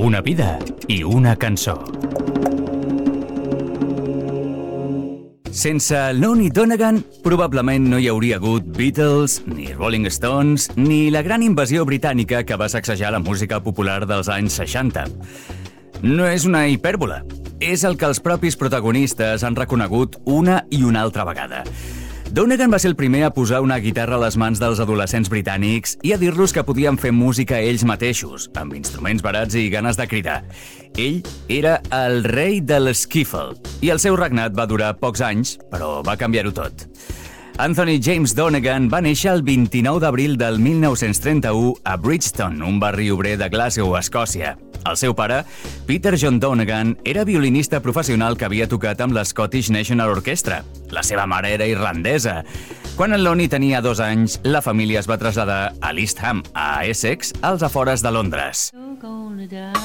Una vida i una cançó. Sense Lonnie Donegan, probablement no hi hauria hagut Beatles, ni Rolling Stones, ni la gran invasió britànica que va sacsejar la música popular dels anys 60. No és una hipèrbola, és el que els propis protagonistes han reconegut una i una altra vegada. Donegan va ser el primer a posar una guitarra a les mans dels adolescents britànics i a dir-los que podien fer música ells mateixos, amb instruments barats i ganes de cridar. Ell era el rei de l'esquiffle, i el seu regnat va durar pocs anys, però va canviar-ho tot. Anthony James Donegan va néixer el 29 d'abril del 1931 a Bridgeton, un barri obrer de Glasgow, Escòcia. El seu pare, Peter John Donegan, era violinista professional que havia tocat amb l'Scottish National Orchestra. La seva mare era irlandesa. Quan en Lonnie tenia 2 anys, la família es va traslladar a l'East Ham, a Essex, als afores de Londres.